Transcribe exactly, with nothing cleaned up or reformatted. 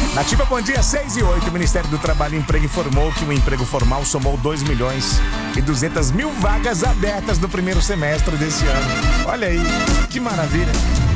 Nativa, bom dia, seis e oito. O Ministério do Trabalho e Emprego informou que o emprego formal somou dois milhões e duzentas mil vagas abertas no primeiro semestre desse ano. Olha aí, que maravilha.